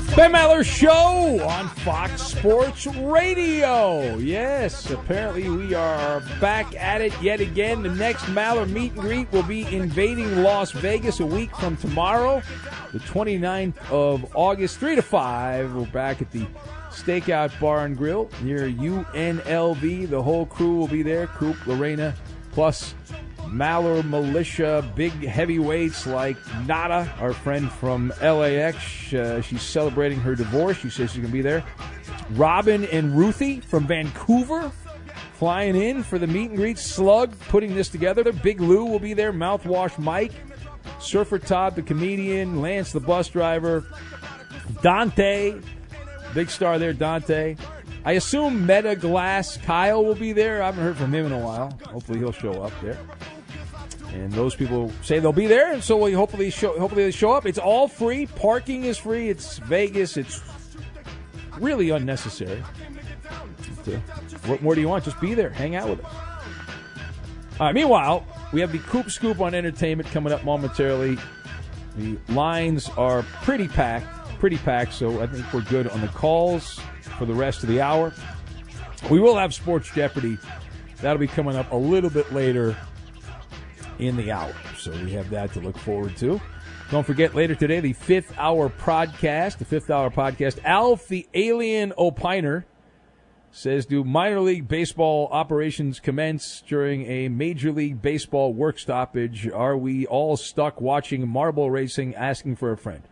Ben Maller Show on Fox Sports Radio. Yes, apparently we are back at it yet again. The next Maller meet and greet will be invading Las Vegas a week from tomorrow, the 29th of August, 3 to 5. We're back at the Stakeout Bar and Grill near UNLV. The whole crew will be there, Coop, Lorena, plus Maller Militia, big heavyweights like Nada, our friend from LAX. She's celebrating her divorce. She says she's going to be there. Robin and Ruthie from Vancouver flying in for the meet and greet. Slug putting this together. Big Lou will be there. Mouthwash Mike. Surfer Todd, the comedian. Lance, the bus driver. Dante, big star there, Dante. I assume Meta Glass Kyle will be there. I haven't heard from him in a while. Hopefully he'll show up there. And those people say they'll be there, and so we hopefully they show up. It's all free. Parking is free. It's Vegas. It's really unnecessary. What more do you want? Just be there. Hang out with us. All right, meanwhile, we have the Coop Scoop on entertainment coming up momentarily. The lines are pretty packed, so I think we're good on the calls for the rest of the hour. We will have Sports Jeopardy. That'll be coming up a little bit later in the hour. So we have that to look forward to. Don't forget, later today, the 5th Hour podcast. Alf, the alien opiner, says, do minor league baseball operations commence during a Major League Baseball work stoppage? Are we all stuck watching marble racing, asking for a friend?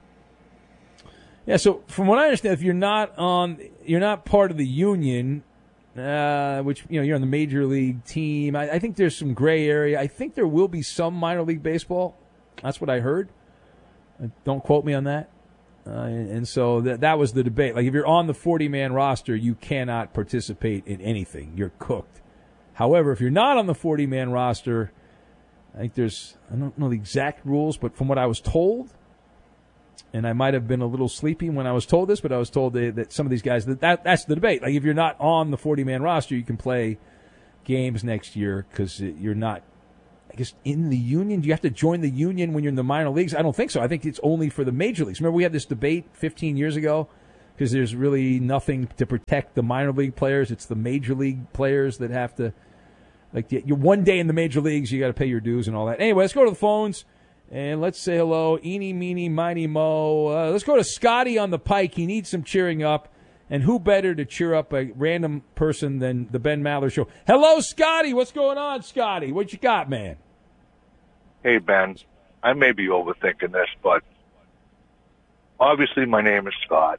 Yeah, so from what I understand, if you're not part of the union, which, you're on the major league team. I think there's some gray area. I think there will be some minor league baseball. That's what I heard. Don't quote me on that. And so that was the debate. Like, if you're on the 40-man roster, you cannot participate in anything. You're cooked. However, if you're not on the 40-man roster, I think I don't know the exact rules, but from what I was told, and I might have been a little sleepy when I was told this, but I was told that some of these guys, that's the debate. Like, if you're not on the 40-man roster, you can play games next year because you're not, I guess, in the union. Do you have to join the union when you're in the minor leagues? I don't think so. I think it's only for the major leagues. Remember, we had this debate 15 years ago because there's really nothing to protect the minor league players. It's the major league players that have to, like, you're one day in the major leagues, you got to pay your dues and all that. Anyway, let's go to the phones. And let's say hello, eeny, meeny, miny, mo. Let's go to Scotty on the Pike. He needs some cheering up. And who better to cheer up a random person than the Ben Maller Show? Hello, Scotty. What's going on, Scotty? What you got, man? Hey, Ben. I may be overthinking this, but obviously my name is Scott.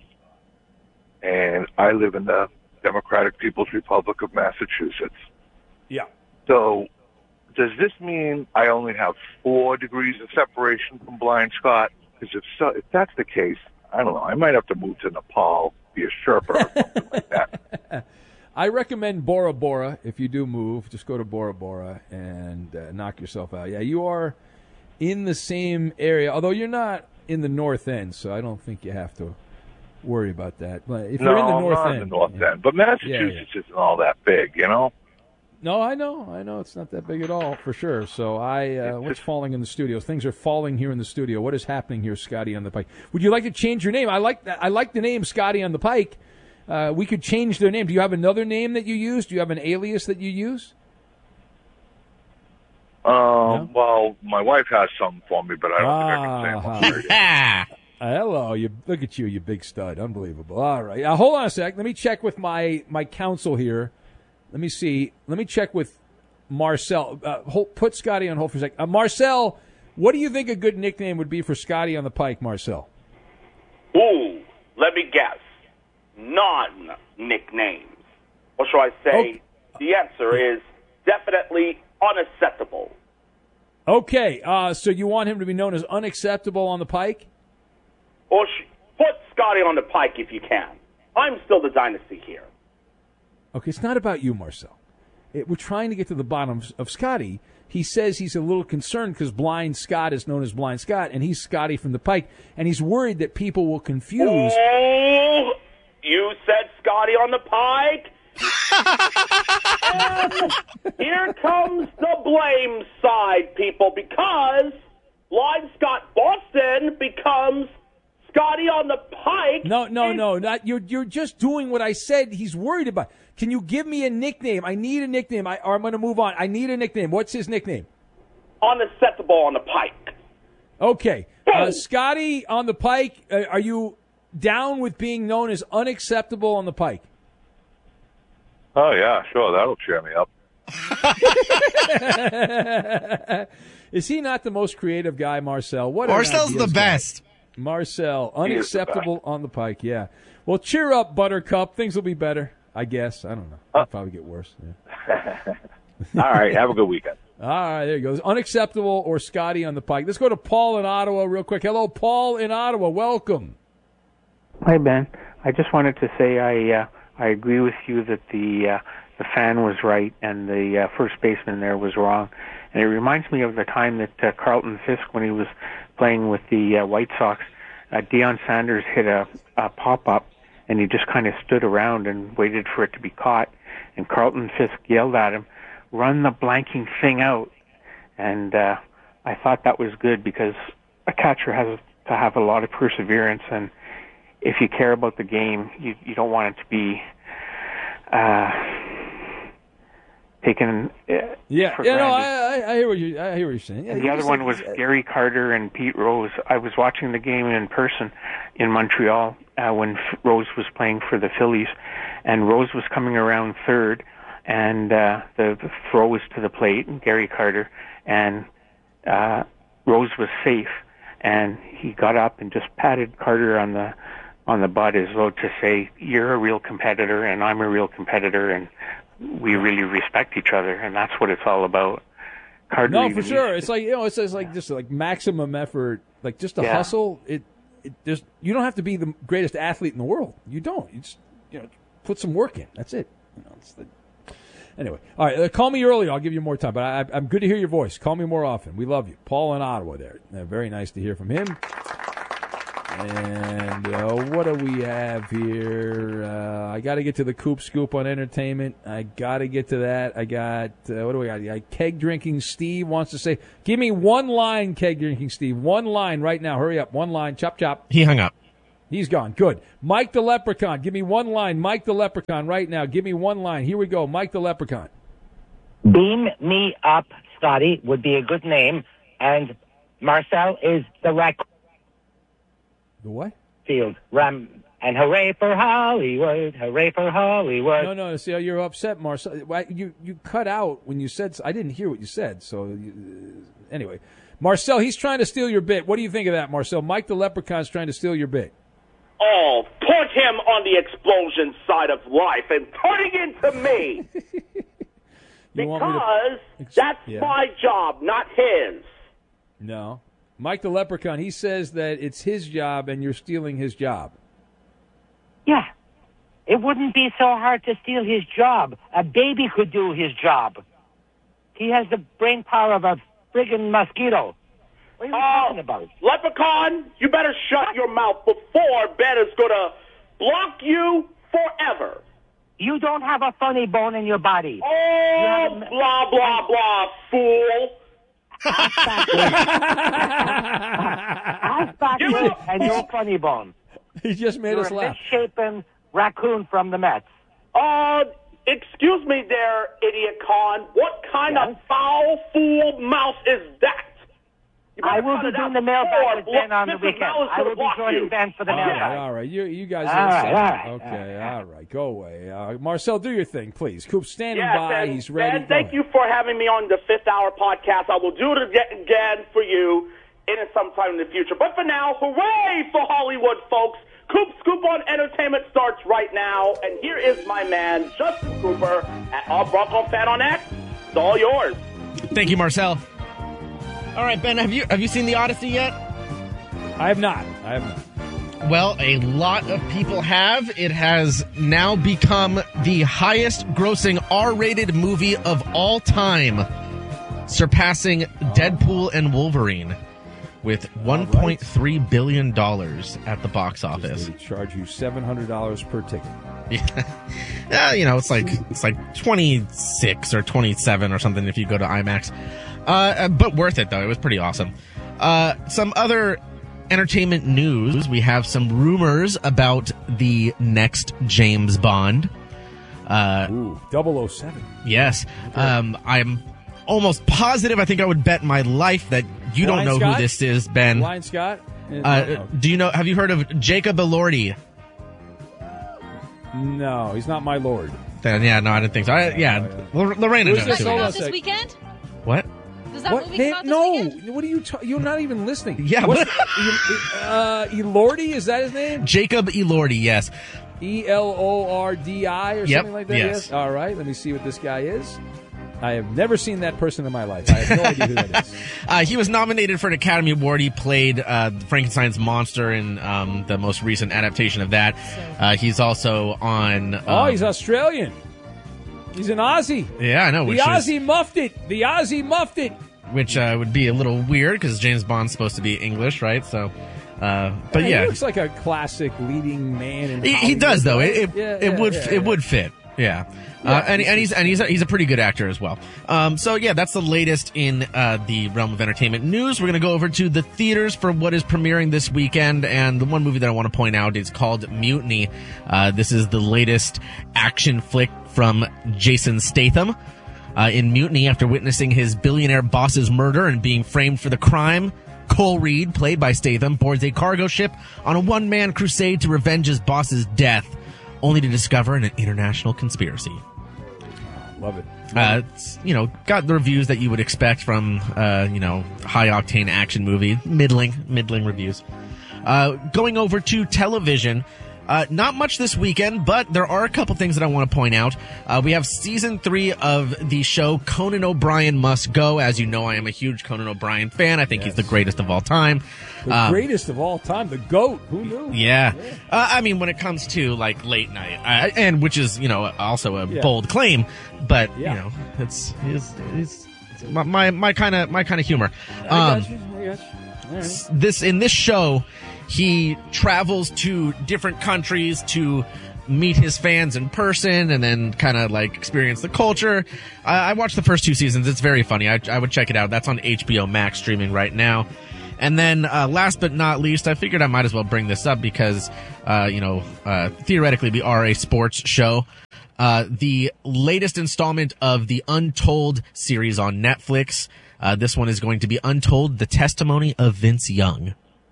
And I live in the Democratic People's Republic of Massachusetts. Yeah. So does this mean I only have 4 degrees of separation from Blind Scott? Because if that's the case, I don't know. I might have to move to Nepal, be a Sherpa or something like that. I recommend Bora Bora. If you do move, just go to Bora Bora and knock yourself out. Yeah, you are in the same area, although you're not in the north end, so I don't think you have to worry about that. But if you're in the north end, but Massachusetts isn't all that big, No, I know. It's not that big at all, for sure. So what's falling in the studio? Things are falling here in the studio. What is happening here, Scotty on the Pike? Would you like to change your name? I like the name Scotty on the Pike. We could change their name. Do you have another name that you use? Do you have an alias that you use? No? Well, my wife has some for me, but I don't think I can say them. Hello, look at you big stud. Unbelievable. All right. Hold on a sec. Let me check with my counsel here. Let me see. Let me check with Marcel. Put Scotty on hold for a sec. Marcel, what do you think a good nickname would be for Scotty on the Pike, Marcel? Ooh, let me guess. Non-nicknames. Or shall I say, The answer is definitely unacceptable. Okay, so you want him to be known as unacceptable on the Pike? Or put Scotty on the Pike if you can. I'm still the dynasty here. Okay, it's not about you, Marcel. We're trying to get to the bottom of Scotty. He says he's a little concerned because Blind Scott is known as Blind Scott, and he's Scotty from the Pike, and he's worried that people will confuse. Oh, you said Scotty on the Pike? And here comes the blame side, people, because Blind Scott Boston becomes Scotty on the Pike. No. Not you're just doing what I said. He's worried about. Can you give me a nickname? I need a nickname. Or I'm going to move on. I need a nickname. What's his nickname? Unacceptable on the Pike. Okay, Scotty on the Pike. Are you down with being known as unacceptable on the Pike? Oh, yeah, sure. That'll cheer me up. Is he not the most creative guy, Marcel? Marcel's the best. Marcel, unacceptable on the Pike, yeah. Well, cheer up, Buttercup. Things will be better, I guess. I don't know. It'll probably get worse. Yeah. All right, have a good weekend. All right, there you go. Unacceptable or Scotty on the Pike. Let's go to Paul in Ottawa real quick. Hello, Paul in Ottawa. Welcome. Hi, Ben. I just wanted to say I agree with you that the fan was right and the first baseman there was wrong. And it reminds me of the time that Carlton Fisk, when he was playing with the White Sox, Deion Sanders hit a pop-up, and he just kind of stood around and waited for it to be caught. And Carlton Fisk yelled at him, "Run the blanking thing out." And I thought that was good because a catcher has to have a lot of perseverance, and if you care about the game, you don't want it to be taken for granted. I hear what you're saying. Yeah, and the other one was Gary Carter and Pete Rose. I was watching the game in person in Montreal when Rose was playing for the Phillies, and Rose was coming around third, and the throw was to the plate, and Gary Carter, and Rose was safe, and he got up and just patted Carter on the butt as though to say, "You're a real competitor, and I'm a real competitor, and we really respect each other," and that's what it's all about. Carter, no, for sure. It's like it's like just like maximum effort, like just a hustle. You don't have to be the greatest athlete in the world. You don't. You just put some work in. That's it. Anyway, all right. Call me earlier. I'll give you more time. But I'm good to hear your voice. Call me more often. We love you, Paul in Ottawa. There, very nice to hear from him. And what do we have here? I got to get to the Coop Scoop on entertainment. I got to get to that. I got, what do we got? Keg Drinking Steve wants to say, give me one line, Keg Drinking Steve. One line right now. Hurry up. One line. Chop, chop. He hung up. He's gone. Good. Mike the Leprechaun. Give me one line. Mike the Leprechaun right now. Give me one line. Here we go. Mike the Leprechaun. Beam me up, Scotty, would be a good name. And Marcel is the raccoon. The what? Field. And hooray for Hollywood. Hooray for Hollywood. No. See, you're upset, Marcel. You cut out when you said, I didn't hear what you said. So, anyway. Marcel, he's trying to steal your bit. What do you think of that, Marcel? Mike the Leprechaun's trying to steal your bit. Oh, put him on the explosion side of life and turning into me. Because that's my job, not his. No. Mike the Leprechaun, he says that it's his job and you're stealing his job. Yeah. It wouldn't be so hard to steal his job. A baby could do his job. He has the brain power of a friggin' mosquito. What are you talking about? Leprechaun, you better shut your mouth before Ben is going to block you forever. You don't have a funny bone in your body. Oh, blah, blah, blah, fool. I've got you and your funny bone. He just made us laugh. You're a misshapen raccoon from the Mets. Excuse me there, idiot con. What kind of foul fool mouth is that? I will be doing the mailbag with Ben on the weekend. I will be joining Ben for the mailbag. All right. You guys all right. Okay, all right. Go away. Marcel, do your thing, please. Coop's standing by. Ben, he's ready. Ben, thank you for having me on the 5th Hour podcast. I will do it again for you sometime in the future. But for now, hooray for Hollywood, folks. Coop Scoop on Entertainment starts right now. And here is my man, Justin Cooper, at All Bronco Fan on X. It's all yours. Thank you, Marcel. All right, Ben, have you seen The Odyssey yet? I have not. Well, a lot of people have. It has now become the highest grossing R-rated movie of all time, surpassing Deadpool and Wolverine with $1.3 billion at the box office. They charge you $700 per ticket. Yeah, it's like 26 or 27 or something if you go to IMAX. But worth it, though. It was pretty awesome. Some other entertainment news, we have some rumors about the next James Bond. 007. Yes. I'm almost positive, I think I would bet my life that you don't know who this is, Ben. Ryan Scott? Do you know, have you heard of Jacob Elordi? No, he's not my lord. Then, yeah, no, I didn't think so. Lorena knows this? who Hold it on a is. sec. This weekend? What? Does that movie Hey, come out this no, weekend? what are you you're not even listening. Yeah, What's Elordi, is that his name? Jacob Elordi, yes. Elordi or Yep, something like that? yes. All right, let me see what this guy is. I have never seen that person in my life. I have no idea who that is. He was nominated for an Academy Award. He played Frankenstein's monster in the most recent adaptation of that. He's also on... he's Australian. He's an Aussie. Yeah, I know. The Aussie muffed it. The Aussie muffed it. Which would be a little weird because James Bond's supposed to be English, right? So, but He yeah. looks like a classic leading man in He Hollywood, does, though. right? It would fit. Yeah. And he's a pretty good actor as well. So yeah, that's the latest in the realm of entertainment news. We're going to go over to the theaters for what is premiering this weekend, and the one movie that I want to point out is called Mutiny. This is the latest action flick from Jason Statham. In Mutiny, after witnessing his billionaire boss's murder and being framed for the crime, Cole Reed, played by Statham, boards a cargo ship on a one-man crusade to revenge his boss's death, only to discover an international conspiracy. Love it. It's, got the reviews that you would expect from, high-octane action movie. Middling reviews. Going over to television, not much this weekend, but there are a couple things that I want to point out. We have season 3 of the show Conan O'Brien Must Go. As you know, I am a huge Conan O'Brien fan. I think he's the greatest of all time. The greatest of all time, the GOAT. Who knew? Yeah. When it comes to like late night, and which is, also a bold claim, but it's my kind of humor. I got you. All right. In this show, he travels to different countries to meet his fans in person and then kind of like experience the culture. I watched the first 2 seasons. It's very funny. I would check it out. That's on HBO Max streaming right now. And then last but not least, I figured I might as well bring this up because, theoretically we are a sports show. The latest installment of the Untold series on Netflix. This one is going to be Untold, the Testimony of Vince Young.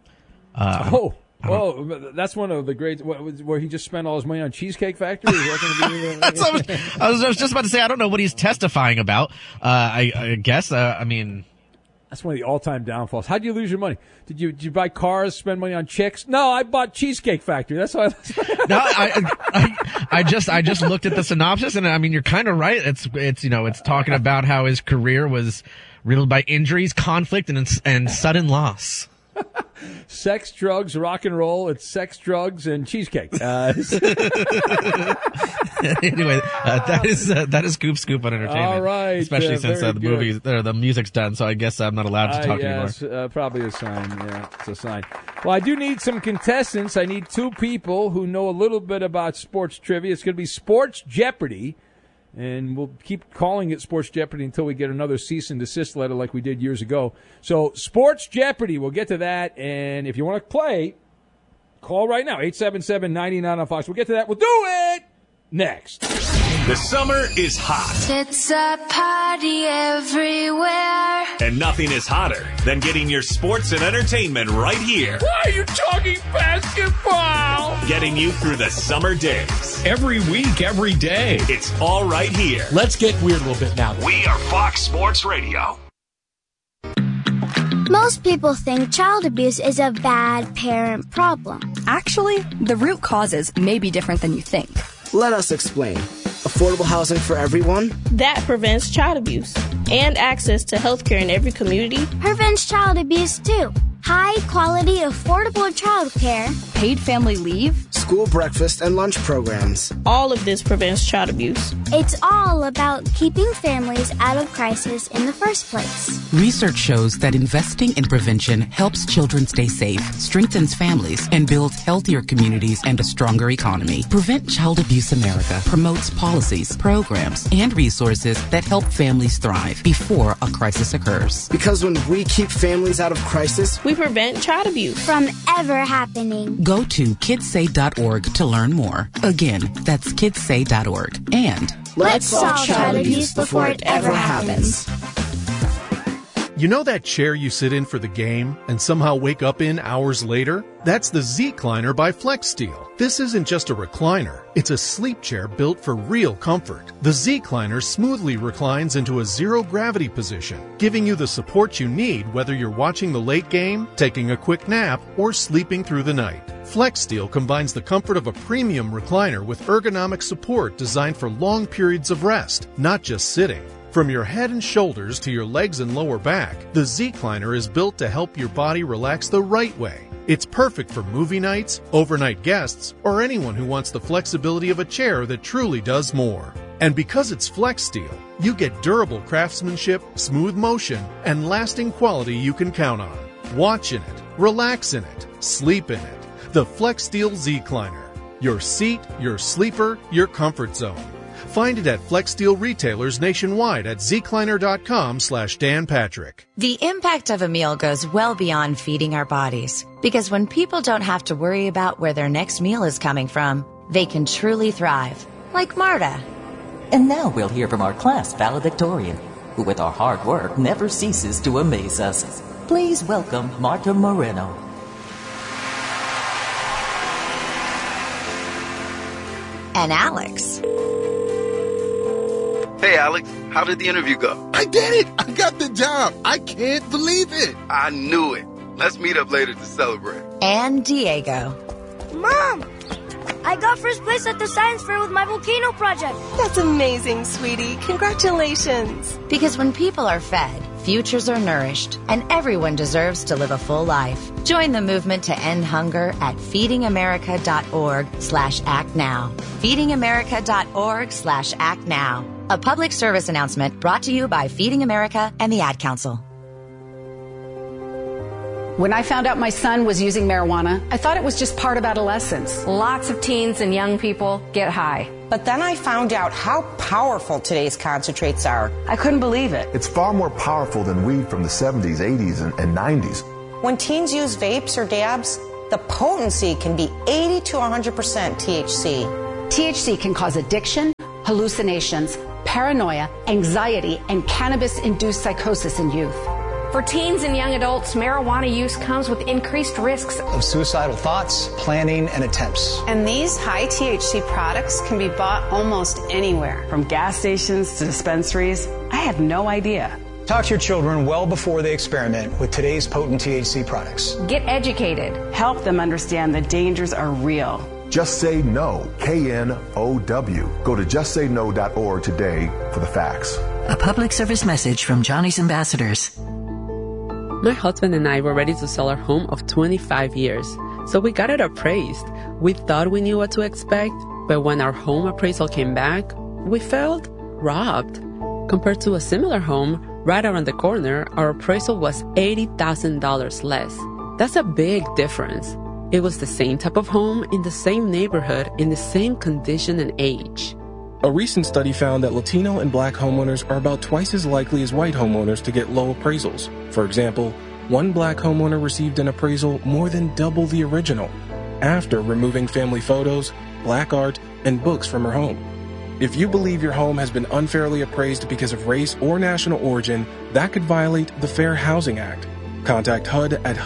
That's one of the great, where he just spent all his money on Cheesecake Factory? Is that going to be I was just about to say, I don't know what he's testifying about. I guess, that's one of the all-time downfalls. How'd you lose your money? Did you buy cars, spend money on chicks? No, I bought Cheesecake Factory. That's why. No, I just looked at the synopsis, and you're kind of right. It's talking about how his career was riddled by injuries, conflict, and sudden loss. Sex, drugs, rock and roll. It's sex, drugs, and cheesecake. Anyway, that is Scoop on entertainment. All right, especially since the music's done. So I guess I'm not allowed to talk anymore. Probably a sign. Yeah, it's a sign. Well, I do need some contestants. I need 2 people who know a little bit about sports trivia. It's going to be Sports Jeopardy. And we'll keep calling it Sports Jeopardy until we get another cease and desist letter like we did years ago. So, Sports Jeopardy, we'll get to that. And if you want to play, call right now, 877-99 on Fox. We'll get to that. We'll do it next. The summer is hot. It's a party everywhere. And nothing is hotter than getting your sports and entertainment right here. Why are you talking basketball? Getting you through the summer days. Every week, every day. It's all right here. Let's get weird a little bit now. We are Fox Sports Radio. Most people think child abuse is a bad parent problem. Actually, the root causes may be different than you think. Let us explain. Affordable housing for everyone? That prevents child abuse. And access to health care in every community. Prevents child abuse, too. High quality, affordable child care. Paid family leave. School breakfast and lunch programs. All of this prevents child abuse. It's all about keeping families out of crisis in the first place. Research shows that investing in prevention helps children stay safe, strengthens families, and builds healthier communities and a stronger economy. Prevent Child Abuse America promotes policies, programs, and resources that help families thrive before a crisis occurs. Because when we keep families out of crisis, we we prevent child abuse from ever happening. Go to kidssay.org to learn more. Again, that's kidssay.org. And let's solve child abuse before it ever happens. You know that chair you sit in for the game and somehow wake up in hours later? That's the Z-Cliner by FlexSteel. This isn't just a recliner. It's a sleep chair built for real comfort. The Z-Cliner smoothly reclines into a zero-gravity position, giving you the support you need whether you're watching the late game, taking a quick nap, or sleeping through the night. FlexSteel combines the comfort of a premium recliner with ergonomic support designed for long periods of rest, not just sitting. From your head and shoulders to your legs and lower back, the Z-Cliner is built to help your body relax the right way. It's perfect for movie nights, overnight guests, or anyone who wants the flexibility of a chair that truly does more. And because it's FlexSteel, you get durable craftsmanship, smooth motion, and lasting quality you can count on. Watch in it, relax in it, sleep in it. The FlexSteel Z-Cliner. Your seat, your sleeper, your comfort zone. Find it at FlexSteel retailers nationwide at zcliner.com/Dan Patrick. The impact of a meal goes well beyond feeding our bodies. Because when people don't have to worry about where their next meal is coming from, they can truly thrive. Like Marta. And now we'll hear from our class valedictorian, who with our hard work never ceases to amaze us. Please welcome Marta Moreno. And Alex. Hey, Alex, how did the interview go? I did it! I got the job! I can't believe it! I knew it. Let's meet up later to celebrate. And Diego. Mom! I got first place at the science fair with my volcano project. That's amazing, sweetie. Congratulations. Because when people are fed, futures are nourished, and everyone deserves to live a full life. Join the movement to end hunger at feedingamerica.org/actnow. feedingamerica.org/actnow. A public service announcement brought to you by Feeding America and the Ad Council. When I found out my son was using marijuana, I thought it was just part of adolescence. Lots of teens and young people get high. But then I found out how powerful today's concentrates are. I couldn't believe it. It's far more powerful than weed from the 70s, 80s, and 90s. When teens use vapes or dabs, the potency can be 80 to 100% THC. THC can cause addiction, hallucinations, paranoia, anxiety, and cannabis-induced psychosis in youth. For teens and young adults, marijuana use comes with increased risks of suicidal thoughts, planning, and attempts. And these high THC products can be bought almost anywhere. From gas stations to dispensaries, I had no idea. Talk to your children well before they experiment with today's potent THC products. Get educated. Help them understand the dangers are real. Just Say No, KNOW. Go to justsayno.org today for the facts. A public service message from Johnny's Ambassadors. My husband and I were ready to sell our home of 25 years, so we got it appraised. We thought we knew what to expect, but when our home appraisal came back, we felt robbed. Compared to a similar home right around the corner, our appraisal was $80,000 less. That's a big difference. It was the same type of home in the same neighborhood in the same condition and age. A recent study found that Latino and Black homeowners are about twice as likely as white homeowners to get low appraisals. For example, one Black homeowner received an appraisal more than double the original after removing family photos, Black art, and books from her home. If you believe your home has been unfairly appraised because of race or national origin, that could violate the Fair Housing Act. Contact HUD at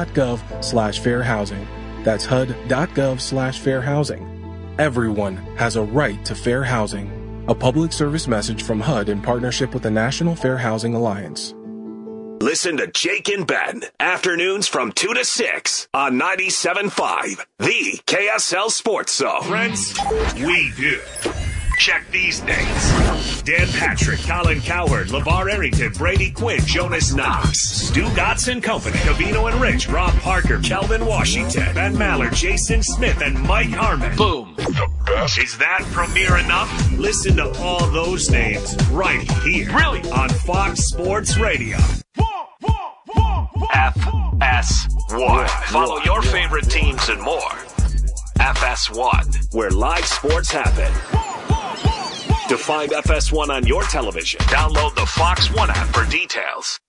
hud.gov/fairhousing. That's hud.gov/fairhousing. Everyone has a right to fair housing. A public service message from HUD in partnership with the National Fair Housing Alliance. Listen to Jake and Ben, afternoons from 2 to 6 on 97.5, the KSL Sports Zone. Friends, we do. Check these names. Dan Patrick, Colin Cowherd, LeVar Arrington, Brady Quinn, Jonas Knox, Stu Gotts and Company, Cavino and Rich, Rob Parker, Kelvin Washington, Ben Maller, Jason Smith, and Mike Harmon. Boom. The best. Is that premiere enough? Listen to all those names right here. Really? On Fox Sports Radio. FS1. Follow your favorite teams and more. FS1, where live sports happen. To find FS1 on your television, download the Fox One app for details.